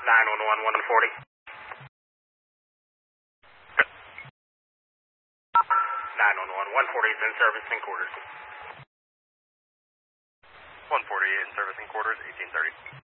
911 140. 911 140 is in service in quarters. 148 in service in quarters, 1830.